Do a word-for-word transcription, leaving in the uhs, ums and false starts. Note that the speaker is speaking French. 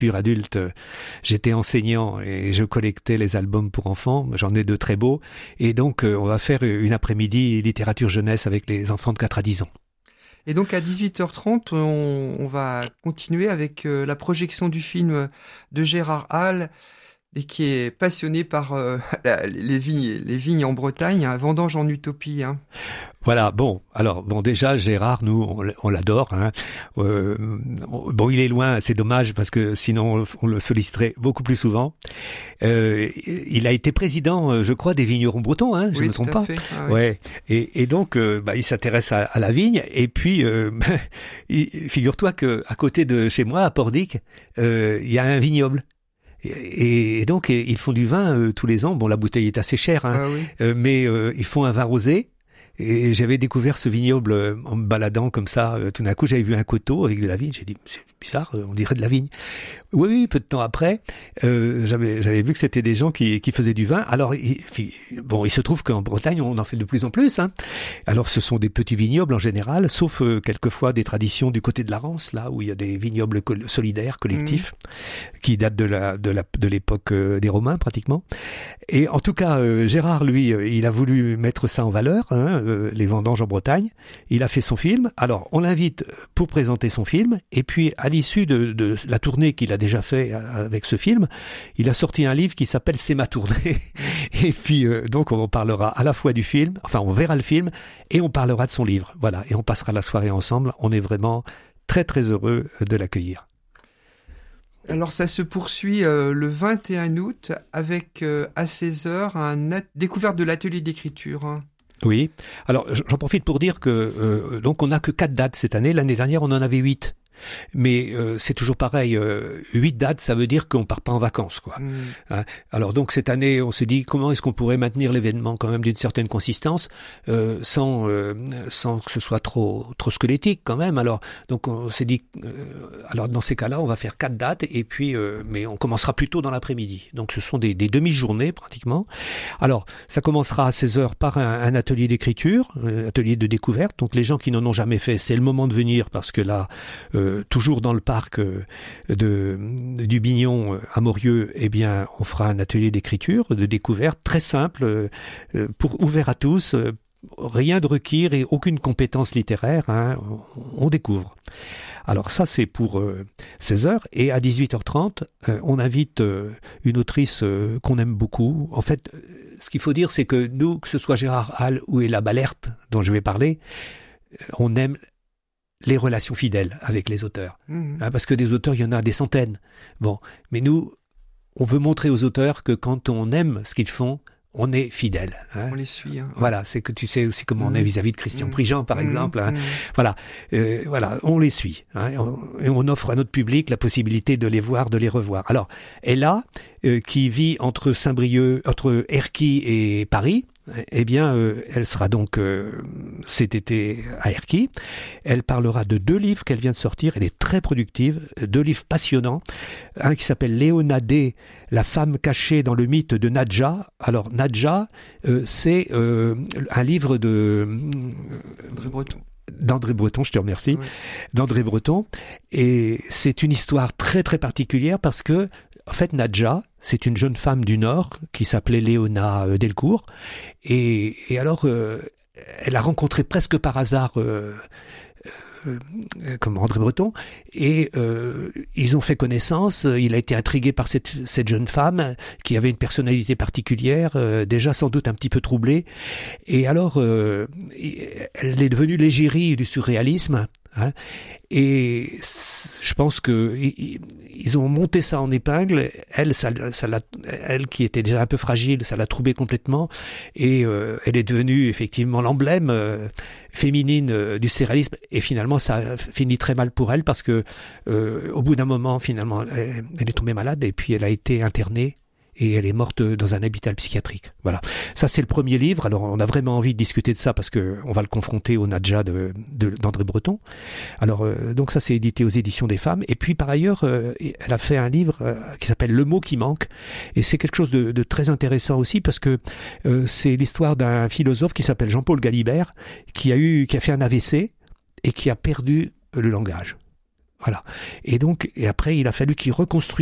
adulte, j'étais enseignant et je collectais les albums pour enfants. J'en ai de très beaux. Et donc, on va faire une après-midi littérature jeunesse avec les enfants de quatre à dix ans. Et donc, à dix-huit heures trente, on, on va continuer avec euh, la projection du film de Gérard Hall, et qui est passionné par euh, la, les, vignes, les vignes en Bretagne, hein, Vendange en utopie. Hein. Voilà, bon, alors, bon, déjà, Gérard, nous, on, on l'adore. Hein. Euh, bon, il est loin, c'est dommage, parce que sinon, on le solliciterait beaucoup plus souvent. Euh, il a été président, je crois, des vignerons bretons, hein, je oui, ne me trompe pas. Ah, oui. Ouais. Et, et donc, euh, bah, il s'intéresse à, à la vigne, et puis, euh, il, figure-toi que à côté de chez moi, à Pordic, euh, il y a un vignoble. Et, et donc, ils font du vin euh, tous les ans. Bon, la bouteille est assez chère, hein, ah, oui. euh, mais euh, ils font un vin rosé. Et j'avais découvert ce vignoble euh, en me baladant comme ça. Euh, tout d'un coup, j'avais vu un coteau avec de la vigne. J'ai dit, c'est bizarre, euh, on dirait de la vigne. Oui, oui, peu de temps après, euh, j'avais, j'avais vu que c'était des gens qui, qui faisaient du vin. Alors, il, bon, il se trouve qu'en Bretagne, on en fait de plus en plus. Hein. Alors, ce sont des petits vignobles en général, sauf euh, quelquefois des traditions du côté de la Rance, là où il y a des vignobles col- solidaires, collectifs, mmh. qui datent de la, de la, de l'époque euh, des Romains pratiquement. Et en tout cas, euh, Gérard, lui, euh, il a voulu mettre ça en valeur, hein, euh, les vendanges en Bretagne. Il a fait son film. Alors, on l'invite pour présenter son film. Et puis, à l'issue de, de la tournée qu'il a déjà fait avec ce film, il a sorti un livre qui s'appelle C'est ma tournée. Et puis, euh, donc, on parlera à la fois du film, enfin, on verra le film et on parlera de son livre. Voilà. Et on passera la soirée ensemble. On est vraiment très, très heureux de l'accueillir. Alors ça se poursuit euh, le vingt et un août avec euh, à seize heures un at- découverte de l'atelier d'écriture. Hein. Oui. Alors j'en profite pour dire que euh, donc on n'a que quatre dates cette année. L'année dernière on en avait huit. Mais euh, c'est toujours pareil, euh, huit dates, ça veut dire qu'on part pas en vacances, quoi. Mmh. Hein. Alors donc cette année, on s'est dit comment est-ce qu'on pourrait maintenir l'événement quand même d'une certaine consistance, euh, sans euh, sans que ce soit trop trop squelettique quand même. Alors donc on s'est dit, euh, alors dans ces cas-là, on va faire quatre dates et puis euh, mais on commencera plus tôt dans l'après-midi. Donc ce sont des, des demi-journées pratiquement. Alors ça commencera à seize heures par un, un atelier d'écriture, un atelier de découverte. Donc les gens qui n'en ont jamais fait, c'est le moment de venir parce que là. Euh, toujours dans le parc euh, de, du Bignon euh, à Morieux, eh bien, on fera un atelier d'écriture, de découverte, très simple, euh, pour ouvert à tous, euh, rien de requis et aucune compétence littéraire, hein, on, on découvre. Alors ça, c'est pour euh, seize heures, et à dix-huit heures trente, euh, on invite euh, une autrice euh, qu'on aime beaucoup. En fait, ce qu'il faut dire, c'est que nous, que ce soit Gérard Hall ou Ella Balert, dont je vais parler, on aime les relations fidèles avec les auteurs. Mmh. Hein, parce que des auteurs, il y en a des centaines. Bon, mais nous, on veut montrer aux auteurs que quand on aime ce qu'ils font, on est fidèle. Hein. On les suit. Hein. Voilà, c'est que tu sais aussi comment mmh. on est vis-à-vis de Christian mmh. Prigent, par mmh. exemple. Hein. Mmh. Voilà, euh, voilà, on les suit. Hein, et, on, et on offre à notre public la possibilité de les voir, de les revoir. Alors, Ella, euh, qui vit entre Saint-Brieuc, entre Erquy et Paris, eh bien, euh, elle sera donc euh, cet été à Erquy. Elle parlera de deux livres qu'elle vient de sortir. Elle est très productive, deux livres passionnants. Un qui s'appelle Léonadé, la femme cachée dans le mythe de Nadja. Alors, Nadja, euh, c'est euh, un livre de... André Breton. d'André Breton, je te remercie, oui. d'André Breton. Et c'est une histoire très très particulière parce que, en fait, Nadja, c'est une jeune femme du Nord qui s'appelait Léona Delcourt. Et, et alors, euh, elle a rencontré presque par hasard euh, euh, comme André Breton, et euh, ils ont fait connaissance. Il a été intrigué par cette, cette jeune femme qui avait une personnalité particulière, euh, déjà sans doute un petit peu troublée. Et alors, euh, elle est devenue l'égérie du surréalisme. Hein, et je pense que ils ont monté ça en épingle. Elle, ça, ça l'a, elle qui était déjà un peu fragile, ça l'a troublée complètement. Et euh, elle est devenue effectivement l'emblème euh, féminine euh, du surréalisme. Et finalement, ça a fini très mal pour elle parce que euh, au bout d'un moment, finalement, elle, elle est tombée malade et puis elle a été internée. Et elle est morte dans un hôpital psychiatrique. Voilà. Ça, c'est le premier livre. Alors, on a vraiment envie de discuter de ça parce que on va le confronter au Nadja de, de, d'André Breton. Alors, euh, donc ça, c'est édité aux Éditions des Femmes. Et puis, par ailleurs, euh, elle a fait un livre euh, qui s'appelle Le mot qui manque. Et c'est quelque chose de, de très intéressant aussi parce que euh, c'est l'histoire d'un philosophe qui s'appelle Jean-Paul Galibert qui a eu, qui a fait un A V C et qui a perdu le langage. Voilà. Et donc, et après, il a fallu qu'il reconstruise